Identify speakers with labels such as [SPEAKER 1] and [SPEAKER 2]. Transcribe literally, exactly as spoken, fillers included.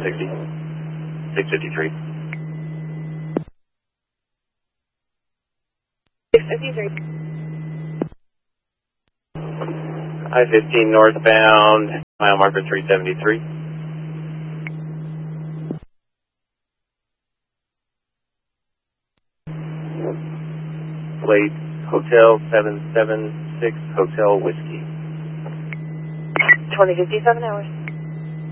[SPEAKER 1] sixty. six fifty-three.
[SPEAKER 2] six fifty-three.
[SPEAKER 1] I fifteen northbound, mile marker three seventy-three. Plate Hotel seven seven six Hotel Whiskey.
[SPEAKER 2] twenty fifty-seven hours.